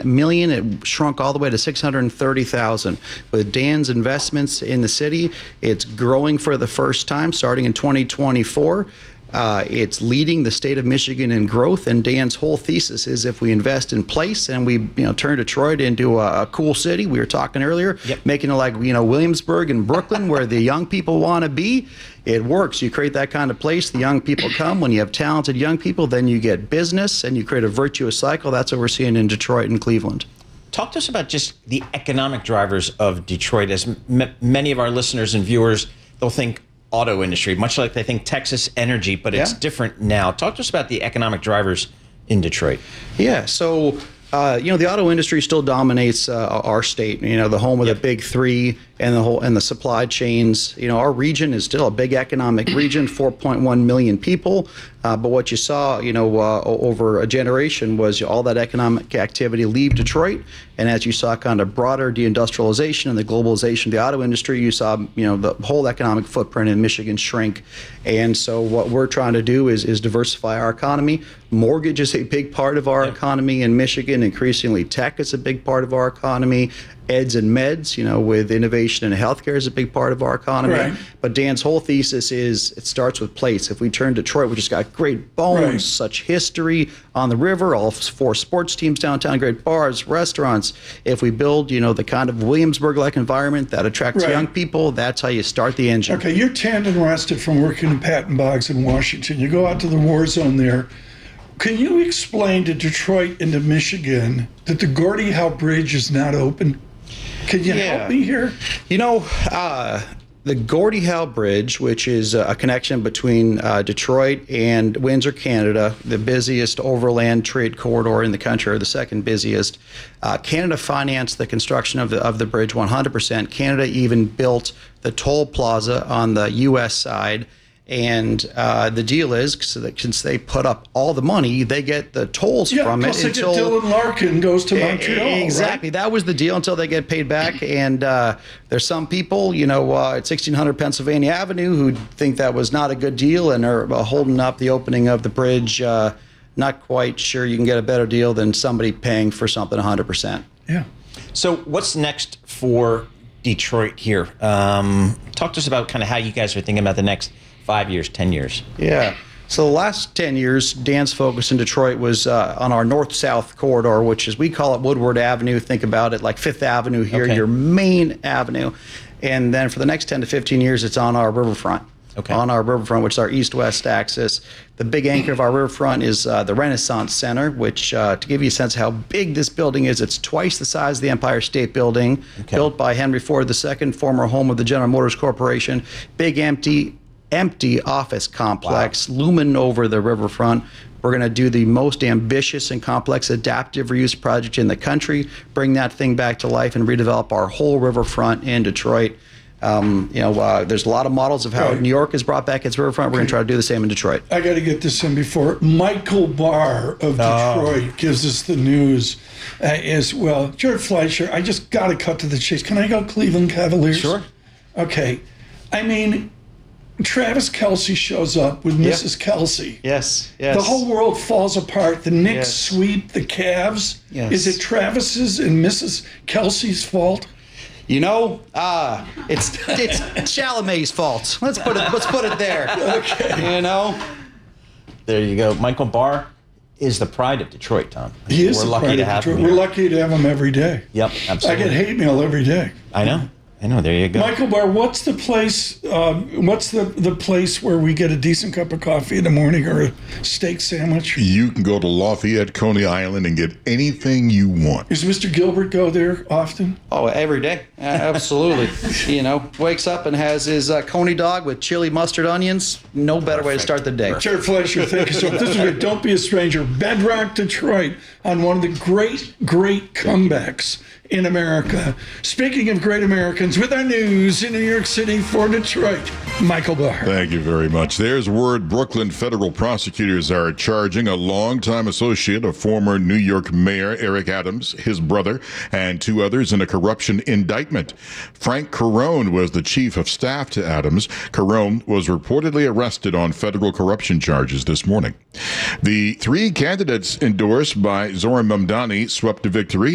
million. It shrunk all the way to 630,000. With Dan's investments in the city, it's growing for the first time starting in 2024. It's leading the state of Michigan in growth, and Dan's whole thesis is if we invest in place and we turn Detroit into a cool city, we were talking earlier, making it like Williamsburg and Brooklyn where the young people want to be. It works. You create that kind of place, the young people come. When you have talented young people, then you get business and you create a virtuous cycle. That's what we're seeing in Detroit and Cleveland. Talk to us about just the economic drivers of Detroit. As many of our listeners and viewers, they'll think auto industry, much like they think Texas energy, but it's different now. Talk to us about the economic drivers in Detroit. Yeah, so the auto industry still dominates our state. The home of the big three and the supply chains. Our region is still a big economic region, 4.1 million people. But what you saw, over a generation was all that economic activity leave Detroit. And as you saw kind of broader deindustrialization and the globalization of the auto industry, you saw, the whole economic footprint in Michigan shrink. And so what we're trying to do is diversify our economy. Mortgage is a big part of our economy in Michigan. Increasingly, tech is a big part of our economy. Eds and meds, with innovation in healthcare is a big part of our economy. Right. But Dan's whole thesis is it starts with place. If we turn Detroit, which has got great bones, such history on the river, all 4 sports teams downtown, great bars, restaurants. If we build, the kind of Williamsburg-like environment that attracts young people, that's how you start the engine. Okay, you're tanned and rested from working in Patton Boggs in Washington. You go out to the war zone there. Can you explain to Detroit and to Michigan that the Gordie Howe Bridge is not open? Can you help me here? The Gordie Howe Bridge, which is a connection between Detroit and Windsor, Canada, the busiest overland trade corridor in the country, or the second busiest. Canada financed the construction of the bridge 100%. Canada even built the toll plaza on the U.S. side. And the deal is, since they put up all the money, they get the tolls from it. Plus Dylan Larkin goes to Montreal. Exactly. Right? That was the deal until they get paid back. And there's some people, at 1600 Pennsylvania Avenue who think that was not a good deal and are holding up the opening of the bridge. Not quite sure you can get a better deal than somebody paying for something 100%. Yeah. So what's next for Detroit here? Talk to us about kind of how you guys are thinking about the next 5 years, 10 years. Yeah. So the last 10 years, Dan's focus in Detroit was on our north-south corridor, which is, we call it Woodward Avenue. Think about it like Fifth Avenue here, your main avenue. And then for the next 10 to 15 years, it's on our riverfront. On our riverfront, which is our east-west axis. The big anchor of our riverfront is the Renaissance Center, which, to give you a sense of how big this building is, it's twice the size of the Empire State Building, built by Henry Ford II, former home of the General Motors Corporation. Big, empty office complex looming over the riverfront. We're going to do the most ambitious and complex adaptive reuse project in the country, bring that thing back to life and redevelop our whole riverfront in Detroit. There's a lot of models of how New York has brought back its riverfront. We're going to try to do the same in Detroit. I got to get this in before Michael Barr of Detroit gives us the news as well. Jared Fleischer, I just got to cut to the chase. Can I go Cleveland Cavaliers? Sure. Okay. I mean, Travis Kelce shows up with Mrs. Kelce. Yes. The whole world falls apart. The Knicks sweep the Cavs. Is it Travis's and Mrs. Kelce's fault? It's Chalamet's fault. Let's put it there. Okay. There you go. Michael Barr is the pride of Detroit, Tom. He is. We're lucky to have him. We're lucky to have him every day. Yep, absolutely. I get hate mail every day. I know. There you go. Michael Barr, what's the place? What's the place where we get a decent cup of coffee in the morning or a steak sandwich? You can go to Lafayette, Coney Island, and get anything you want. Does Mr. Gilbert go there often? Oh, every day, absolutely. Wakes up and has his Coney dog with chili mustard onions. No better way to start the day. Jared Fleischer, thank you so much. This is great. Don't be a stranger. Bedrock Detroit on one of the great comebacks in America. Speaking of great Americans, with our news in New York City for Detroit, Michael Barr. Thank you very much. There's word Brooklyn federal prosecutors are charging a longtime associate of former New York Mayor Eric Adams, his brother, and 2 others in a corruption indictment. Frank Carone was the chief of staff to Adams. Carone was reportedly arrested on federal corruption charges this morning. The 3 candidates endorsed by Zohran Mamdani swept to victory